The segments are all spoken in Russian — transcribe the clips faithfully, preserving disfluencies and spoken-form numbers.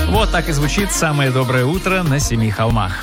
Вот так и звучит «Самое доброе утро» на Семи холмах.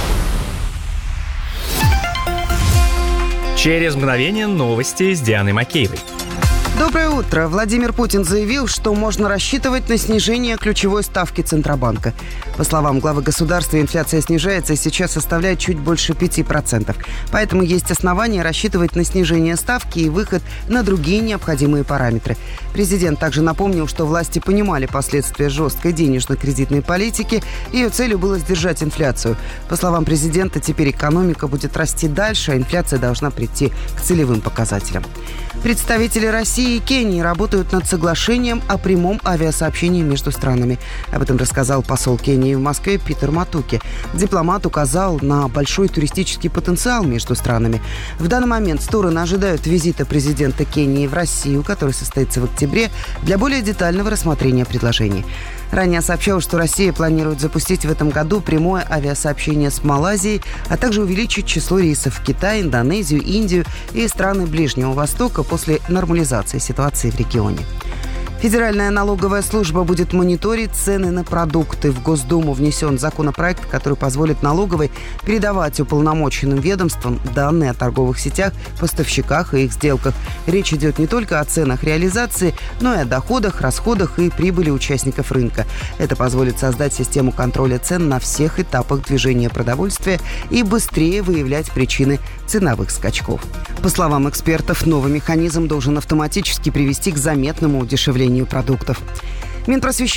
Через мгновение новости с Дианой Макеевой. Доброе утро. Владимир Путин заявил, что можно рассчитывать на снижение ключевой ставки Центробанка. По словам главы государства, инфляция снижается и сейчас составляет чуть больше пяти процентов. Поэтому есть основания рассчитывать на снижение ставки и выход на другие необходимые параметры. Президент также напомнил, что власти понимали последствия жесткой денежно-кредитной политики. Ее целью было сдержать инфляцию. По словам президента, теперь экономика будет расти дальше, а инфляция должна прийти к целевым показателям. Представители России и Кении работают над соглашением о прямом авиасообщении между странами. Об этом рассказал посол Кении в Москве Питер Матуки. Дипломат указал на большой туристический потенциал между странами. В данный момент стороны ожидают визита президента Кении в Россию, который состоится в октябре, для более детального рассмотрения предложений. Ранее сообщалось, что Россия планирует запустить в этом году прямое авиасообщение с Малайзией, а также увеличить число рейсов в Китай, Индонезию, Индию и страны Ближнего Востока после нормализации ситуации в регионе. Федеральная налоговая служба будет мониторить цены на продукты. В Госдуму внесен законопроект, который позволит налоговой передавать уполномоченным ведомствам данные о торговых сетях, поставщиках и их сделках. Речь идет не только о ценах реализации, но и о доходах, расходах и прибыли участников рынка. Это позволит создать систему контроля цен на всех этапах движения продовольствия и быстрее выявлять причины ценовых скачков. По словам экспертов, новый механизм должен автоматически привести к заметному удешевлению продуктов. Минпросвещения